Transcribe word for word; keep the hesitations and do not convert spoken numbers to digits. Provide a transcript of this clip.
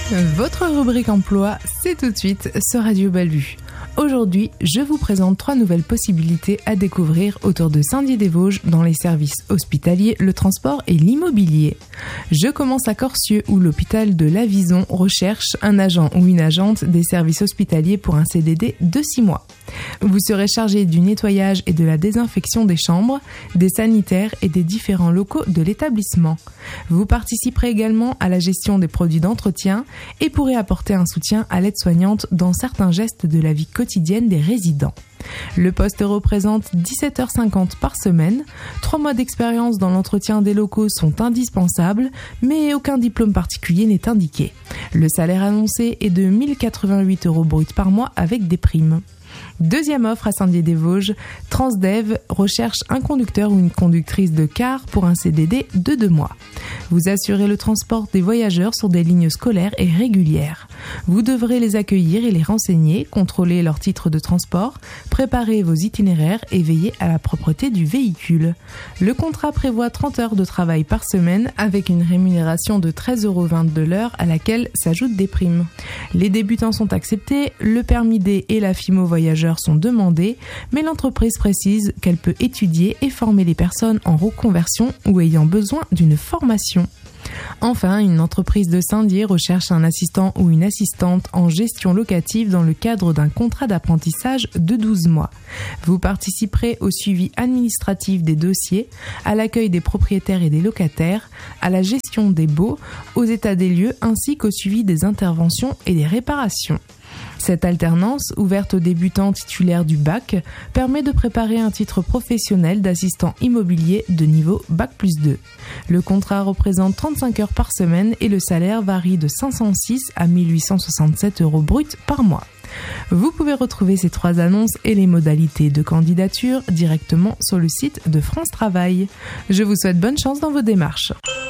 Votre rubrique emploi, c'est tout de suite sur Radio Balbu. Aujourd'hui, je vous présente trois nouvelles possibilités à découvrir autour de Saint-Dié-des-Vosges dans les services hospitaliers, le transport et l'immobilier. Je commence à Corcieux où l'hôpital de l'Avison recherche un agent ou une agente des services hospitaliers pour un C D D de six mois. Vous serez chargé du nettoyage et de la désinfection des chambres, des sanitaires et des différents locaux de l'établissement. Vous participerez également à la gestion des produits d'entretien et pourrez apporter un soutien à l'aide-soignante dans certains gestes de la vie quotidienne des résidents. Le poste représente dix-sept heures cinquante par semaine. Trois mois d'expérience dans l'entretien des locaux sont indispensables, mais aucun diplôme particulier n'est indiqué. Le salaire annoncé est de mille quatre-vingt-huit euros bruts par mois avec des primes. Deuxième offre à Saint-Dié-des-Vosges, Transdev recherche un conducteur ou une conductrice de car pour un C D D de deux mois. Vous assurez le transport des voyageurs sur des lignes scolaires et régulières. Vous devrez les accueillir et les renseigner, contrôler leur titre de transport, préparer vos itinéraires et veiller à la propreté du véhicule. Le contrat prévoit trente heures de travail par semaine avec une rémunération de treize euros vingt de l'heure à laquelle s'ajoutent des primes. Les débutants sont acceptés, le permis D et la FIMO voyageurs sont demandés, mais l'entreprise précise qu'elle peut étudier et former les personnes en reconversion ou ayant besoin d'une formation. Enfin, une entreprise de Saint-Dié recherche un assistant ou une assistante en gestion locative dans le cadre d'un contrat d'apprentissage de douze mois. Vous participerez au suivi administratif des dossiers, à l'accueil des propriétaires et des locataires, à la gestion des baux, aux états des lieux ainsi qu'au suivi des interventions et des réparations. Cette alternance, ouverte aux débutants titulaires du bac, permet de préparer un titre professionnel d'assistant immobilier de niveau bac plus deux. Le contrat représente trente-cinq heures par semaine et le salaire varie de cinq cent six à mille huit cent soixante-sept euros bruts par mois. Vous pouvez retrouver ces trois annonces et les modalités de candidature directement sur le site de France Travail. Je vous souhaite bonne chance dans vos démarches.